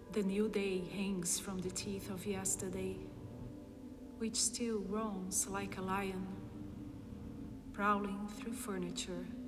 The new day hangs from the teeth of yesterday, which still roams like a lion, prowling through furniture